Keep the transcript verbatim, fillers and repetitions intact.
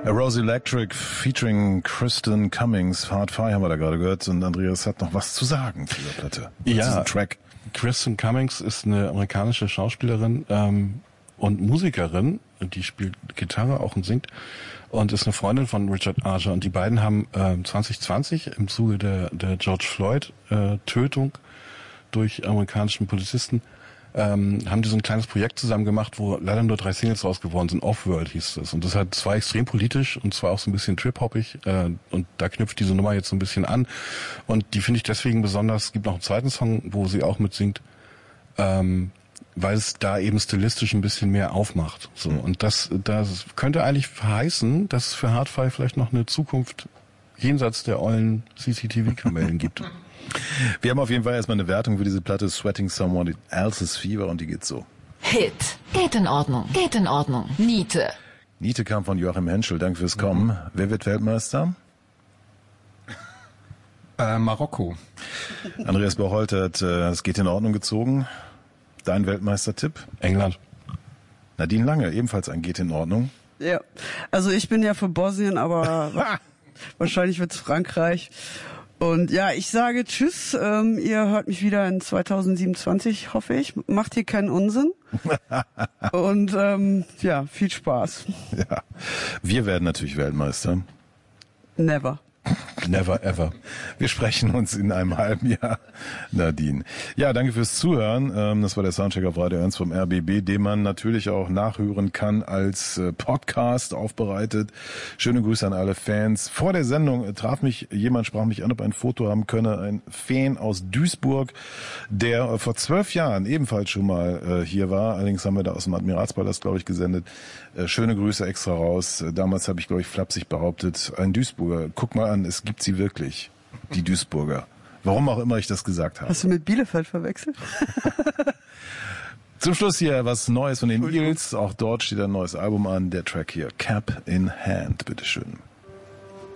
Rose Electric featuring Kristen Cummings, Fahrt Five haben wir da gerade gehört, und Andreas hat noch was zu sagen zu dieser Platte. Ja, Track. Kristen Cummings ist eine amerikanische Schauspielerin ähm, und Musikerin, die spielt Gitarre auch und singt und ist eine Freundin von Richard Archer, und die beiden haben äh, zwanzig zwanzig im Zuge der, der George Floyd äh, Tötung durch amerikanischen Polizisten Ähm, haben die so ein kleines Projekt zusammen gemacht, wo leider nur drei Singles raus geworden sind. Offworld hieß es. Und das hat zwar extrem politisch und zwar auch so ein bisschen trip-hoppig. Äh, und da knüpft diese Nummer jetzt so ein bisschen an. Und die finde ich deswegen besonders. Es gibt noch einen zweiten Song, wo sie auch mitsingt, ähm, weil es da eben stilistisch ein bisschen mehr aufmacht. So. Und das, das könnte eigentlich heißen, dass es für Hardfire vielleicht noch eine Zukunft jenseits der ollen C C T V-Kamellen gibt. Wir haben auf jeden Fall erstmal eine Wertung für diese Platte, Sweating Someone Else's Fever, und die geht so. Hit. Geht in Ordnung. Geht in Ordnung. Niete. Niete kam von Joachim Henschel. Danke fürs Kommen. Mhm. Wer wird Weltmeister? Äh, Marokko. Andreas Bocholt hat äh, es geht in Ordnung gezogen. Dein Weltmeistertipp? England. Nadine Lange, ebenfalls ein geht in Ordnung. Ja, also ich bin ja für Bosnien, aber wahrscheinlich wird's Frankreich. Und ja, ich sage tschüss, ähm, ihr hört mich wieder in zwanzig siebenundzwanzig, hoffe ich. Macht hier keinen Unsinn. Und ähm, ja, viel Spaß. Ja, wir werden natürlich Weltmeister. Never. Never ever. Wir sprechen uns in einem halben Jahr, Nadine. Ja, danke fürs Zuhören. Das war der Soundcheck auf Radio eins vom R B B, den man natürlich auch nachhören kann als Podcast aufbereitet. Schöne Grüße an alle Fans. Vor der Sendung traf mich jemand, sprach mich an, ob ein Foto haben könne. Ein Fan aus Duisburg, der vor zwölf Jahren ebenfalls schon mal hier war. Allerdings haben wir da aus dem Admiralspalast, glaube ich, gesendet. Schöne Grüße extra raus. Damals habe ich, glaube ich, flapsig behauptet, ein Duisburger. Guck mal an, es gibt sie wirklich, die Duisburger. Warum auch immer ich das gesagt habe. Hast du mit Bielefeld verwechselt? Zum Schluss hier was Neues von den Eagles. Auch dort steht ein neues Album an. Der Track hier, Cap in Hand. Bitteschön.